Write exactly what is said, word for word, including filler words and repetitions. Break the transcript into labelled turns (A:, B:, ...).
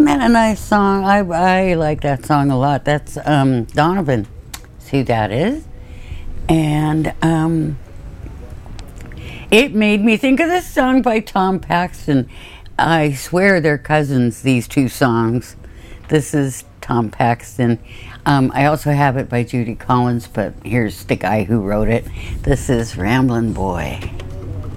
A: Isn't that a nice song? I, I like that song a lot. That's um, Donovan. See who that is? And um, it made me think of this song by Tom Paxton. I swear they're cousins, these two songs. This is Tom Paxton. Um, I also have it by Judy Collins, but here's the guy who wrote it. This is Ramblin' Boy.